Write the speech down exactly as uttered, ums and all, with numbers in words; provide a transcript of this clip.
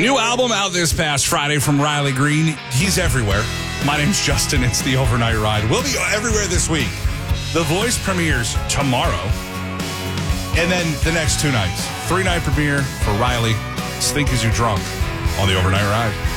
New album out this past Friday from Riley Green. He's everywhere. My name's Justin. It's The Overnight Ride. We'll be everywhere this week. The Voice premieres tomorrow. And then the next two nights. Three-night premiere for Riley. Think As You Drunk on The Overnight Ride.